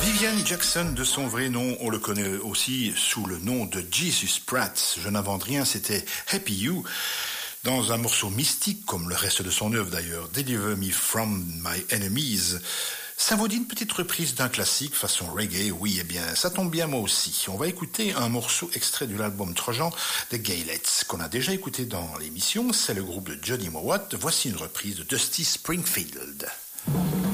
Vivian Jackson, de son vrai nom, on le connaît aussi sous le nom de Jesus Pratt. Je n'invente rien, c'était Happy You. Dans un morceau mystique, comme le reste de son œuvre d'ailleurs, Deliver Me From My Enemies. Ça vaut une petite reprise d'un classique façon reggae, oui, eh bien, ça tombe bien moi aussi. On va écouter un morceau extrait de l'album Trojan des Gaylets, qu'on a déjà écouté dans l'émission. C'est le groupe de Johnny Mowat. Voici une reprise de Dusty Springfield.